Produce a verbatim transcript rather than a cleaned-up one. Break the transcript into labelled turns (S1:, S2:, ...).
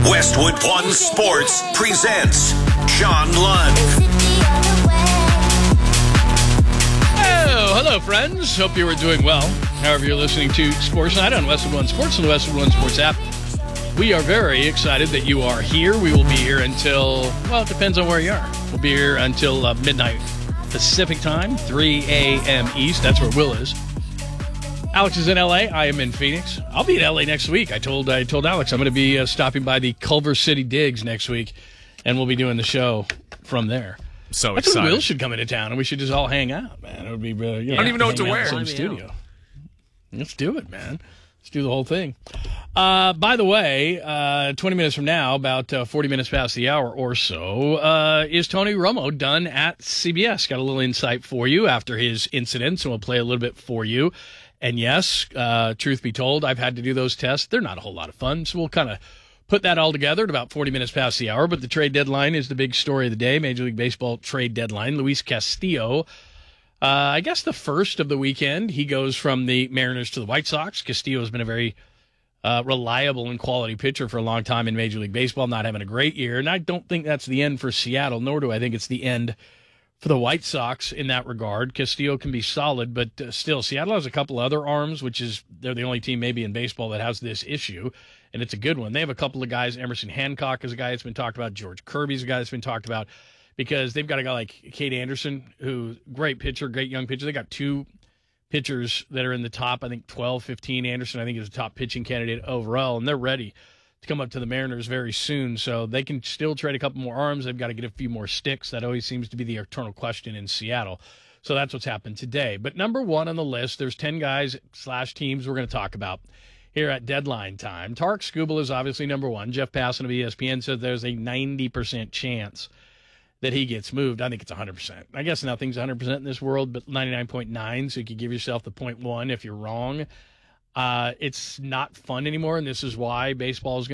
S1: Westwood One Sports presents John Lund.
S2: Oh, hello, friends. Hope you are doing well. However, you're listening to Sports Night on Westwood One Sports and the Westwood One Sports app. We are very excited that you are here. We will be here until, well, it depends on where you are. We'll be here until uh, midnight Pacific time, three a.m. East. That's where Will is. Alex is in L A. I am in Phoenix. I'll be in L A next week. I told I told Alex I'm going to be uh, stopping by the Culver City Digs next week, and we'll be doing the show from there.
S3: So
S2: I
S3: excited.
S2: think Will should come into town, and we should just all hang out, man. It would be. Uh, you know,
S3: I don't even know what to
S2: hang out
S3: wear.
S2: in the same studio. Let's do it, man. Let's do the whole thing. Uh, by the way, uh, twenty minutes from now, about uh, forty minutes past the hour or so, uh, is Tony Romo done at C B S. Got a little insight for you after his incident, so we'll play a little bit for you. And yes, uh, truth be told, I've had to do those tests. They're not a whole lot of fun, so we'll kind of put that all together at about forty minutes past the hour. But the trade deadline is the big story of the day, Major League Baseball trade deadline. Luis Castillo, uh, I guess the first of the weekend, he goes from the Mariners to the White Sox. Castillo has been a very uh, reliable and quality pitcher for a long time in Major League Baseball, not having a great year. And I don't think that's the end for Seattle, nor do I think it's the end for the White Sox in that regard. Castillo can be solid, but uh, still, Seattle has a couple other arms, which is they're the only team maybe in baseball that has this issue, and it's a good one. They have a couple of guys. Emerson Hancock is a guy that's been talked about. George Kirby's a guy that's been talked about because they've got a guy like Cade Anderson, who's great pitcher, great young pitcher. They got two pitchers that are in the top, I think, twelve, fifteen. Anderson, I think, is the top pitching candidate overall, and they're ready to come up to the Mariners very soon, so they can still trade a couple more arms. They've got to get a few more sticks. That always seems to be the eternal question in Seattle. So that's what's happened today. But number one on the list, there's ten guys slash teams we're going to talk about here at deadline time. Tarek Skubal is obviously number one. Jeff Passan of E S P N said there's a ninety percent chance that he gets moved. I think it's one hundred percent. I guess nothing's one hundred percent in this world, but ninety-nine point nine, so you could give yourself the point one if you're wrong. Uh, it's not fun anymore, and this is why baseball is going